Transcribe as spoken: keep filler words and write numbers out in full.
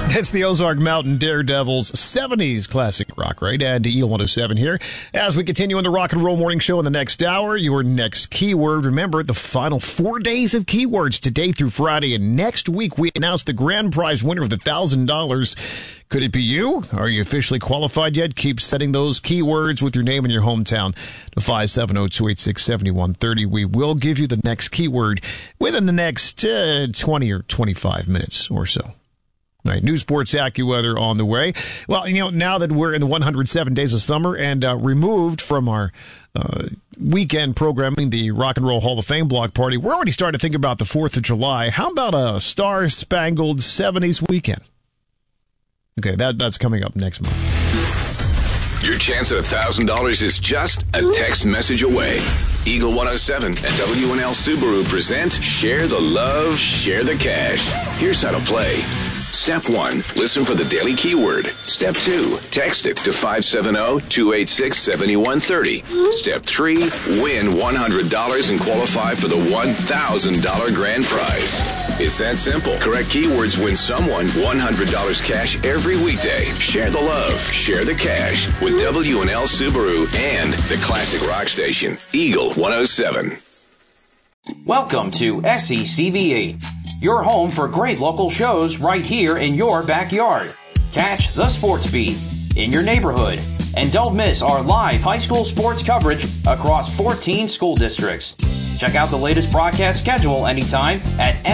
It's the Ozark Mountain Daredevils seventies classic rock, right? And E one oh seven here. As we continue in the Rock and Roll Morning Show in the next hour, your next keyword. Remember, the final four days of keywords today through Friday. And next week, we announce the grand prize winner of the one thousand dollars. Could it be you? Are you officially qualified yet? Keep setting those keywords with your name and your hometown to five seven zero, two eight six, seven one three zero. We will give you the next keyword within the next uh, twenty or twenty-five minutes or so. All right, New Sports AccuWeather on the way. Well, you know, now that we're in the one hundred seven days of summer and uh, removed from our uh, weekend programming, the Rock and Roll Hall of Fame block party, we're already starting to think about the fourth of July. How about a star-spangled seventies weekend? Okay, that that's coming up next month. Your chance at one thousand dollars is just a text message away. Eagle one oh seven and W and L Subaru present Share the Love, Share the Cash. Here's how to play. Step one, listen for the daily keyword. Step two, text it to five seven zero, two eight six, seven one three zero. Step three, win one hundred dollars and qualify for the one thousand dollars grand prize. It's that simple. Correct keywords win someone one hundred dollars cash every weekday. Share the love, share the cash with W and L Subaru and the classic rock station, Eagle one oh seven. Welcome to S E C V E, your home for great local shows right here in your backyard. Catch the Sports Beat in your neighborhood. And don't miss our live high school sports coverage across fourteen school districts. Check out the latest broadcast schedule anytime at